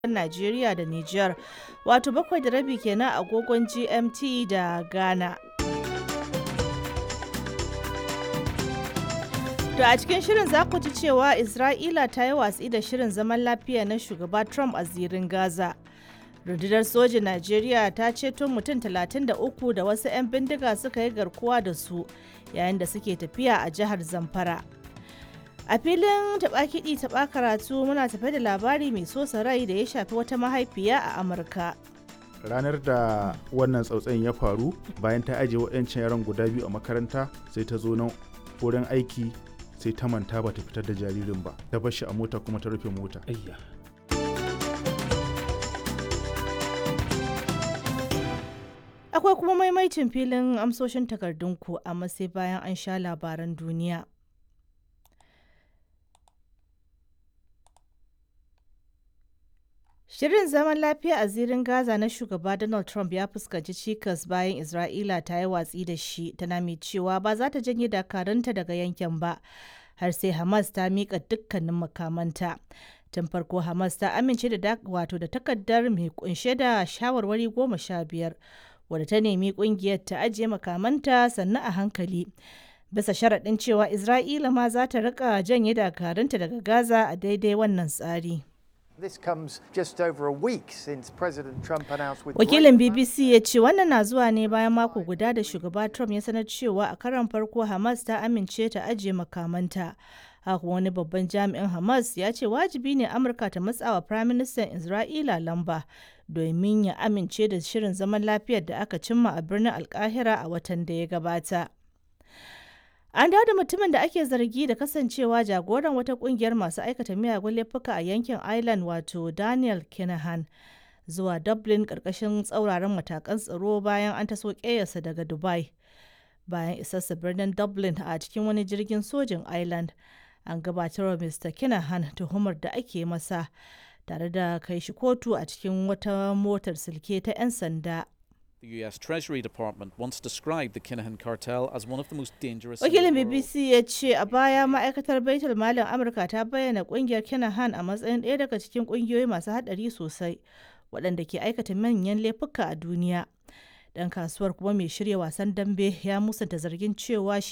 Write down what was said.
Najeriya da Nijar, wato 7:30 kenan agogon GMT da Ghana. To a cikin shirin za ku ji cewa Isra'ila ta yi watsi da shirin zaman lafiya na shugaba Trump a zirin Gaza. Rundunar sojin Najeriya ta ceto mutum 33 da wasu 'yan bindiga suka yi garkuwa da su yayin da suke tafiya a jihar Zamfara. A filin taɓa kiɗi taɓa karatu muna tafe da labari mai sosa rai da ya shafi wata mahaifiya a Amurka. Ranar da wannan tsautsayin ya faru bayan ta ajiye waɗancan yaran guda biyu a makaranta sai ta zo nan wurin aiki sai ta manta ba ta fitar da jaririn ba ta bar shi a mota kuma ta rufe mota. Akwai kuma maimaicin filin amsoshin takardunku amma sai bayan an sha labaran duniya. Shirin zaman lafiya a zirin Gaza na shugaba Donald Trump ya fuskanci cikas bayan Isra'ila ta yi watsi da shi, tana mai cewa ba za ta janye dakarunta daga yankin ba har sai Hamas ta miƙa dukkanin makamanta. Tun farko Hamas ta amince da takardar mai kunshe da shawarwari 15 wadda ta nemi kungiyar ta ajiye makamanta sannan a hankali. Bisa sharaɗin cewa Isra'ila ma za ta riƙa janye dakarunta daga Gaza a daidai wannan tsari. Wakilin BBC ya ce wannan na zuwa ne bayan mako guda da shugaba Trump ya sanar cewa a karon farko Hamas ta amince ta ajiye makamanta. Haka wani babban jami'in Hamas ya ce wajibi ne Amurka ta matsawa Firaministan Isra'ila lamba domin ya amince da shirin zaman lafiyar da aka cimma a birnin Alkahira a watan da ya gabata. An dawo da mutumin da ake zargi da kasancewa jagoran wata kungiyar masu aikata miyagun laifuka a yankin Ireland wato Daniel Kinahan zuwa Dublin karkashin tsauraran matakan tsaro bayan an taso ƙeyarsa daga Dubai. Bayan isarsa birnin Dublin a cikin wani jirgin sojin Ireland, an gabatar wa Mr. Kinahan tuhumar da ake masa tare da kai shi kotu a cikin wata motar silke ta 'yan sanda. The US Treasury Department once described the Kinahan cartel as one of the most dangerous. Wakilin BBC ya ce a baya ma'aikatar Baitul Malin Amurka ta bayyana kungiyar Kinahan a matsayin ɗaya daga cikin kungiyoyi masu haɗari sosai waɗanda ke aikata manyan laifuka a duniya. Dan kasuwar kuma mai shirya wasan dambe ya musanta zargin cewa